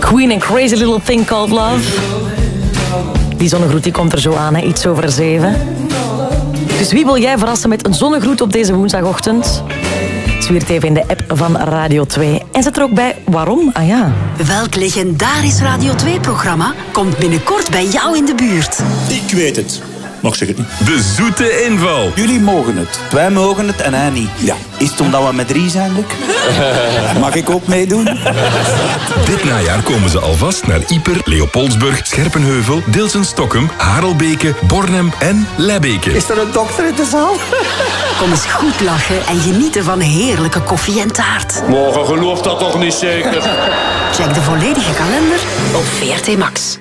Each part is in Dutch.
Queen en Crazy Little Thing Called Love. Die zonnegroet die komt er zo aan, hè? Iets over 7. Dus wie wil jij verrassen met een zonnegroet op deze woensdagochtend? Zwier het even in de app van Radio 2. En zet er ook bij waarom. Ah ja. Welk legendarisch Radio 2-programma komt binnenkort bij jou in de buurt? Ik weet het. Nog zeg het niet. De zoete inval. Jullie mogen het. Wij mogen het en hij niet. Ja. Is het omdat we met 3 zijn, Luc? Mag ik ook meedoen? Dit najaar komen ze alvast naar Ieper, Leopoldsburg, Scherpenheuvel, Dilsen-Stokkem, Harelbeke, Bornem en Lebbeke. Is er een dokter in de zaal? Kom eens goed lachen en genieten van heerlijke koffie en taart. Morgen gelooft dat toch niet zeker? Check de volledige kalender op VRT Max.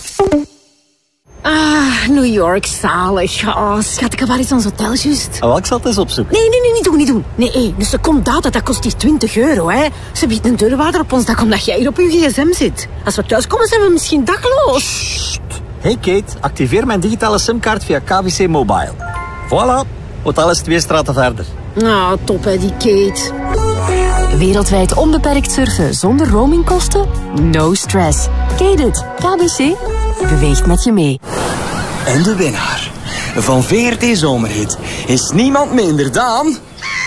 Ah, New York, zalig. Oh, schat, waar is ons hotel juist? Oh, ik zal het eens opzoeken. Nee, niet doen. Nee, dus de komt dat kost die €20, hè. Ze biedt een deurwaarder op ons dak omdat jij hier op je gsm zit. Als we thuiskomen zijn we misschien dakloos. Hey Kate, activeer mijn digitale simkaart via KBC Mobile. Voilà, hotel is 2 straten verder. Nou, top hè, die Kate. Wereldwijd onbeperkt surfen zonder roamingkosten? No stress. Kate it. KBC beweegt met je mee. En de winnaar van VRT Zomerhit is niemand minder dan...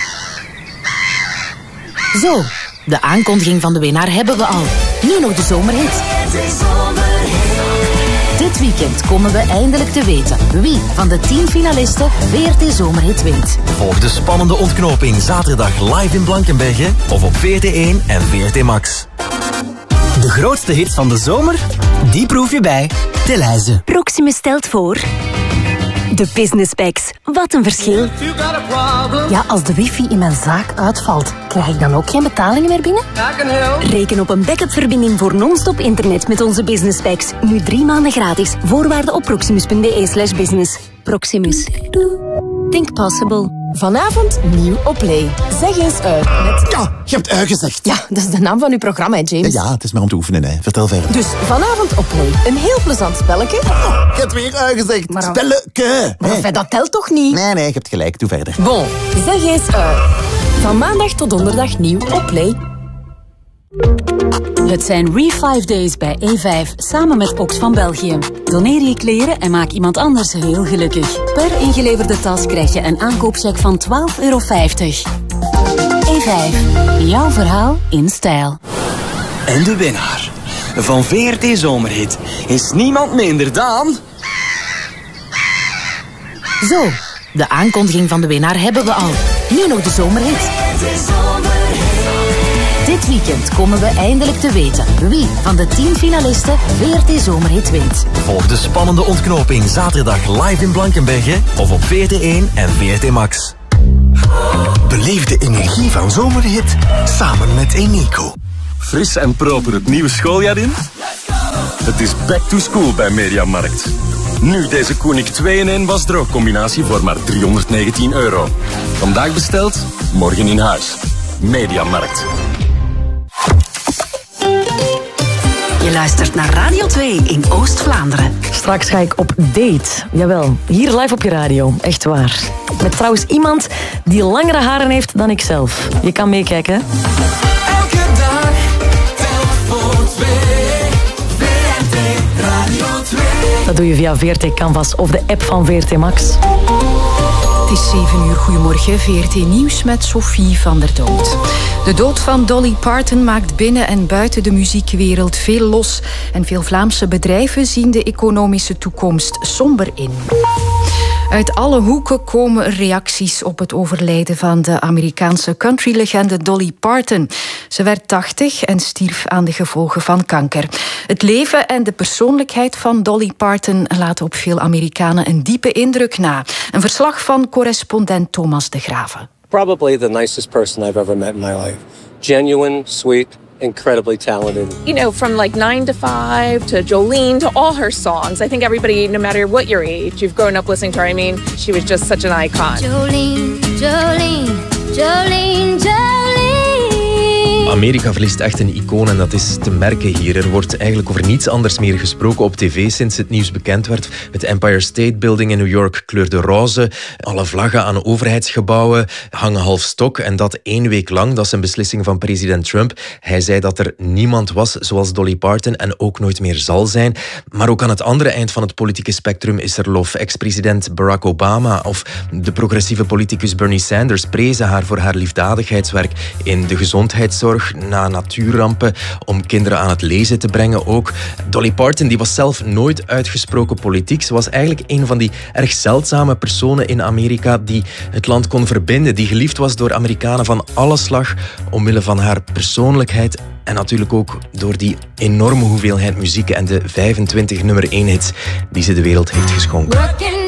Zo, de aankondiging van de winnaar hebben we al. Nu nog de zomerhit. Dit weekend komen we eindelijk te weten wie van de 10 finalisten VRT Zomerhit wint. Volg de spannende ontknoping zaterdag live in Blankenberge of op VRT1 en VRT Max. De grootste hits van de zomer, die proef je bij Delhaize. Proximus stelt voor... De Business Packs. Wat een verschil. Ja, als de wifi in mijn zaak uitvalt, krijg ik dan ook geen betalingen meer binnen? Reken op een backup-verbinding voor non-stop internet met onze Business Packs. Nu 3 maanden gratis. Voorwaarden op proximus.be/business. Proximus. Think possible. Vanavond nieuw op Play. Zeg eens uit met... Ja, je hebt gezegd. Ja, dat is de naam van uw programma, hè, James. Ja, het is maar om te oefenen, hè. Vertel verder. Dus vanavond op Play. Een heel plezant spelletje. Je hebt weer gezegd. Spelletje. Maar dat telt toch niet? Nee, je hebt gelijk. Doe verder. Bon, zeg eens uit. Van maandag tot donderdag nieuw op Play. Het zijn Re5 Days bij E5, samen met Ox van België. Doneer je kleren en maak iemand anders heel gelukkig. Per ingeleverde tas krijg je een aankoopcheck van €12,50. E5, jouw verhaal in stijl. En de winnaar van VRT Zomerhit is niemand minder dan... Zo, de aankondiging van de winnaar hebben we al. Nu nog de zomerhit. Dit weekend komen we eindelijk te weten wie van de 10 finalisten VRT Zomerhit wint. Volg de spannende ontknoping zaterdag live in Blankenberge of op VRT1 en VRT Max. Beleef de energie van Zomerhit samen met Eneco. Fris en proper het nieuwe schooljaar in? Het is back to school bij Mediamarkt. Nu deze Koenig 2-in-1 wasdroogcombinatie voor maar €319. Vandaag besteld, morgen in huis. Mediamarkt. Je luistert naar Radio 2 in Oost-Vlaanderen. Straks ga ik op date. Jawel, hier live op je radio. Echt waar. Met trouwens iemand die langere haren heeft dan ik zelf. Je kan meekijken, hè? Elke dag, tel voor 2. VRT Radio 2. Dat doe je via VRT Canvas of de app van VRT Max. Het is 7 uur. Goedemorgen, VRT Nieuws met Sophie van der Dood. De dood van Dolly Parton maakt binnen en buiten de muziekwereld veel los. En veel Vlaamse bedrijven zien de economische toekomst somber in. Uit alle hoeken komen reacties op het overlijden van de Amerikaanse countrylegende Dolly Parton. Ze werd 80 en stierf aan de gevolgen van kanker. Het leven en de persoonlijkheid van Dolly Parton laten op veel Amerikanen een diepe indruk na. Een verslag van correspondent Thomas de Graven. Probably the nicest person I've ever met in my life. Genuine, sweet, incredibly talented. You know, from like 9 to 5 to Jolene to all her songs. I think everybody, no matter what your age, you've grown up listening to her. I mean, she was just such an icon. Jolene, Jolene, Jolene, Jolene. Amerika verliest echt een icoon en dat is te merken hier. Er wordt eigenlijk over niets anders meer gesproken op tv sinds het nieuws bekend werd. Het Empire State Building in New York kleurde roze. Alle vlaggen aan overheidsgebouwen hangen half stok. En dat 1 week lang. Dat is een beslissing van president Trump. Hij zei dat er niemand was zoals Dolly Parton en ook nooit meer zal zijn. Maar ook aan het andere eind van het politieke spectrum is er lof. Ex-president Barack Obama of de progressieve politicus Bernie Sanders prezen haar voor haar liefdadigheidswerk in de gezondheidszorg, na natuurrampen, om kinderen aan het lezen te brengen ook. Dolly Parton die was zelf nooit uitgesproken politiek. Ze was eigenlijk een van die erg zeldzame personen in Amerika die het land kon verbinden, die geliefd was door Amerikanen van alle slag omwille van haar persoonlijkheid en natuurlijk ook door die enorme hoeveelheid muziek en de 25 nummer 1 hits die ze de wereld heeft geschonken.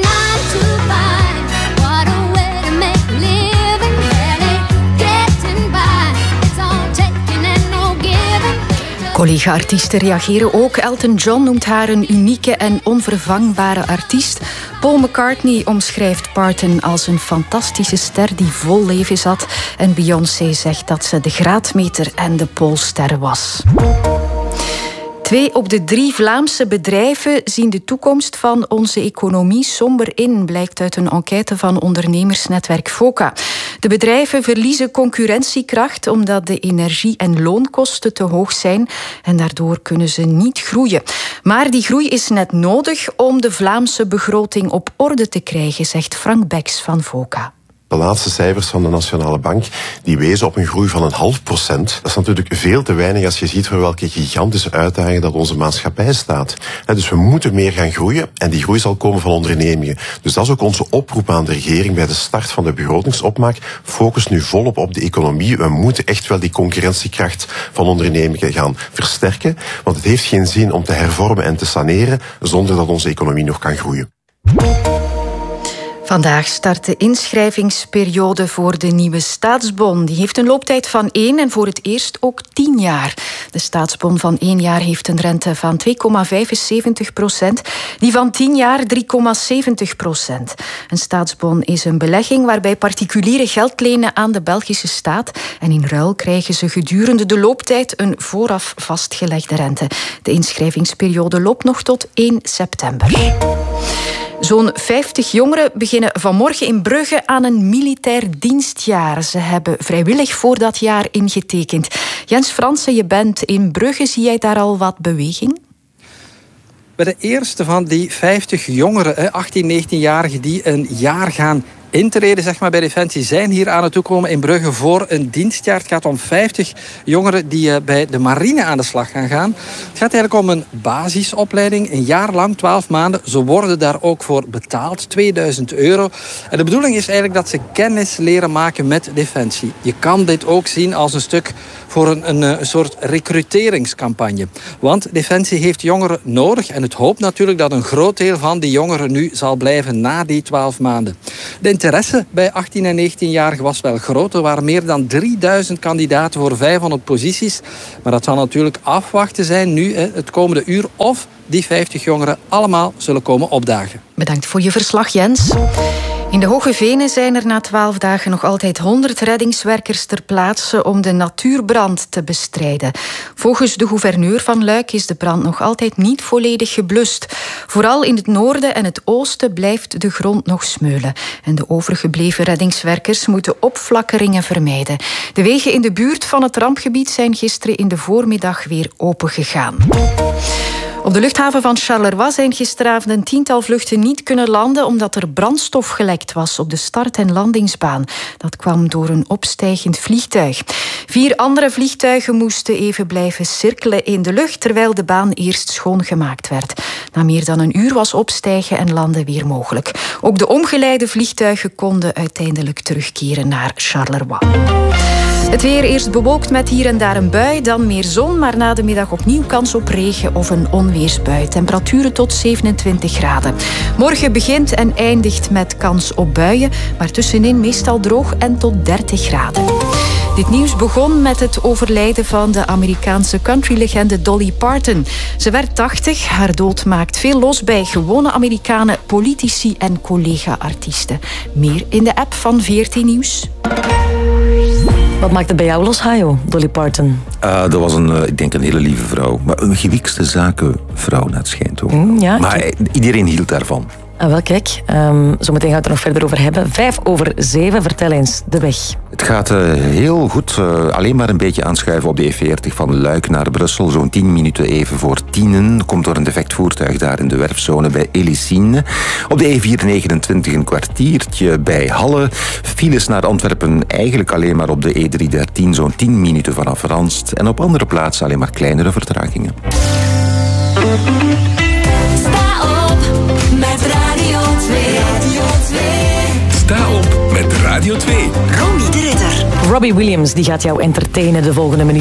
Collega-artiesten reageren ook. Elton John noemt haar een unieke en onvervangbare artiest. Paul McCartney omschrijft Parton als een fantastische ster die vol leven zat. En Beyoncé zegt dat ze de graadmeter en de poolster was. 2 op de 3 Vlaamse bedrijven zien de toekomst van onze economie somber in, blijkt uit een enquête van ondernemersnetwerk FOCA. De bedrijven verliezen concurrentiekracht omdat de energie- en loonkosten te hoog zijn en daardoor kunnen ze niet groeien. Maar die groei is net nodig om de Vlaamse begroting op orde te krijgen, zegt Frank Beks van FOCA. De laatste cijfers van de Nationale Bank die wezen op een groei van 0,5%. Dat is natuurlijk veel te weinig als je ziet voor welke gigantische uitdagingen dat onze maatschappij staat. Dus we moeten meer gaan groeien en die groei zal komen van ondernemingen. Dus dat is ook onze oproep aan de regering bij de start van de begrotingsopmaak. Focus nu volop op de economie. We moeten echt wel die concurrentiekracht van ondernemingen gaan versterken. Want het heeft geen zin om te hervormen en te saneren zonder dat onze economie nog kan groeien. Vandaag start de inschrijvingsperiode voor de nieuwe staatsbon. Die heeft een looptijd van 1 en voor het eerst ook 10 jaar. De staatsbon van 1 jaar heeft een rente van 2,75%. Die van 10 jaar 3,70%. Een staatsbon is een belegging waarbij particulieren geld lenen aan de Belgische staat. En in ruil krijgen ze gedurende de looptijd een vooraf vastgelegde rente. De inschrijvingsperiode loopt nog tot 1 september. Zo'n 50 jongeren beginnen vanmorgen in Brugge aan een militair dienstjaar. Ze hebben vrijwillig voor dat jaar ingetekend. Jens Fransen, je bent in Brugge. Zie jij daar al wat beweging? Bij de eerste van die 50 jongeren, 18, 19-jarigen, die een jaar gaan intreden zeg maar, bij Defensie, zijn hier aan het toekomen in Brugge voor een dienstjaar. Het gaat om 50 jongeren die bij de marine aan de slag gaan. Het gaat eigenlijk om een basisopleiding, een jaar lang, 12 maanden. Ze worden daar ook voor betaald, €2000. En de bedoeling is eigenlijk dat ze kennis leren maken met Defensie. Je kan dit ook zien als een stuk voor een soort recruteringscampagne. Want Defensie heeft jongeren nodig en het hoopt natuurlijk dat een groot deel van die jongeren nu zal blijven na die 12 maanden. De interesse bij 18 en 19-jarigen was wel groot. Er waren meer dan 3000 kandidaten voor 500 posities. Maar dat zal natuurlijk afwachten zijn nu, het komende uur, of die 50 jongeren allemaal zullen komen opdagen. Bedankt voor je verslag, Jens. In de Hoge Venen zijn er na 12 dagen nog altijd 100 reddingswerkers ter plaatse om de natuurbrand te bestrijden. Volgens de gouverneur van Luik is de brand nog altijd niet volledig geblust. Vooral in het noorden en het oosten blijft de grond nog smeulen. En de overgebleven reddingswerkers moeten opflakkeringen vermijden. De wegen in de buurt van het rampgebied zijn gisteren in de voormiddag weer opengegaan. Op de luchthaven van Charleroi zijn gisteravond een 10-tal vluchten niet kunnen landen omdat er brandstof gelekt was op de start- en landingsbaan. Dat kwam door een opstijgend vliegtuig. 4 andere vliegtuigen moesten even blijven cirkelen in de lucht terwijl de baan eerst schoongemaakt werd. Na meer dan een uur was opstijgen en landen weer mogelijk. Ook de omgeleide vliegtuigen konden uiteindelijk terugkeren naar Charleroi. Het weer eerst bewolkt met hier en daar een bui, dan meer zon, maar na de middag opnieuw kans op regen of een onweersbui. Temperaturen tot 27 graden. Morgen begint en eindigt met kans op buien, maar tussenin meestal droog en tot 30 graden. Dit nieuws begon met het overlijden van de Amerikaanse countrylegende Dolly Parton. Ze werd 80. Haar dood maakt veel los bij gewone Amerikanen, politici en collega-artiesten. Meer in de app van VRT Nieuws. Wat maakt het bij jou los, Hajo, Dolly Parton? Dat was ik denk een hele lieve vrouw. Maar een gewikste zakenvrouw, net schijnt ook. Ja, maar iedereen hield daarvan. Wel, kijk. Zometeen gaan we het er nog verder over hebben. 7:05, vertel eens de weg. Het gaat heel goed. Alleen maar een beetje aanschuiven op de E40 van Luik naar Brussel. Zo'n 10 minuten even voor 10. Komt door een defect voertuig daar in de werfzone bij Elicine. Op de E429 een kwartiertje bij Halle. Files naar Antwerpen eigenlijk alleen maar op de E313. Zo'n 10 minuten vanaf Ranst. En op andere plaatsen alleen maar kleinere vertragingen. Sta op met Radio 2. Ronnie de Ridder. Robbie Williams die gaat jou entertainen de volgende minuut.